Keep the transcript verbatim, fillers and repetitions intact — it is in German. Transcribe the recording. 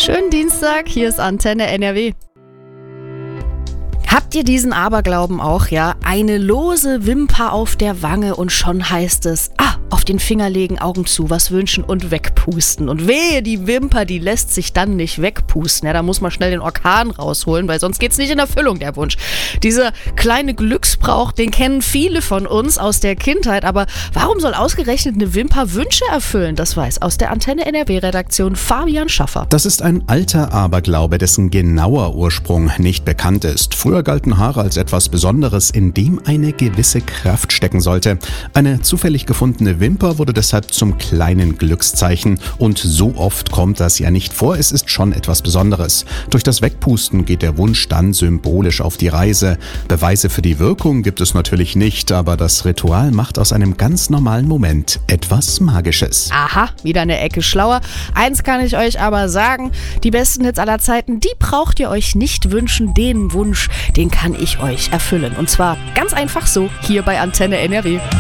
Schönen Dienstag, hier ist Antenne N R W. Habt ihr diesen Aberglauben auch, ja? Eine lose Wimper auf der Wange und schon heißt es, ah, auf den Finger legen, Augen zu, was wünschen und wegpusten. Und wehe, die Wimper, die lässt sich dann nicht wegpusten. Ja, da muss man schnell den Orkan rausholen, weil sonst geht's nicht in Erfüllung, der Wunsch. Dieser kleine Glücksbrauch, den kennen viele von uns aus der Kindheit, aber warum soll ausgerechnet eine Wimper Wünsche erfüllen? Das weiß aus der Antenne N R W-Redaktion Fabian Schaffer. Das ist ein alter Aberglaube, dessen genauer Ursprung nicht bekannt ist. Früher galten Haare als etwas Besonderes, in dem eine gewisse Kraft stecken sollte. Eine zufällig gefundene Wimper wurde deshalb zum kleinen Glückszeichen. Und so oft kommt das ja nicht vor, es ist schon etwas Besonderes. Durch das Wegpusten geht der Wunsch dann symbolisch auf die Reise. Beweise für die Wirkung gibt es natürlich nicht, aber das Ritual macht aus einem ganz normalen Moment etwas Magisches. Aha, wieder eine Ecke schlauer. Eins kann ich euch aber sagen, die besten Hits aller Zeiten, die braucht ihr euch nicht wünschen. Den Wunsch, den kann ich euch erfüllen. Und zwar ganz einfach so, hier bei Antenne N R W.